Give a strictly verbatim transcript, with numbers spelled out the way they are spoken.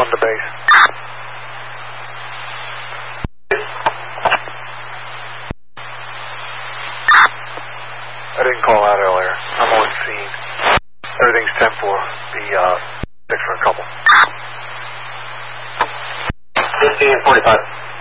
on the base. I didn't call out earlier. I'm on scene. Everything's ten four. Be uh, six for a couple. fifteen forty-five.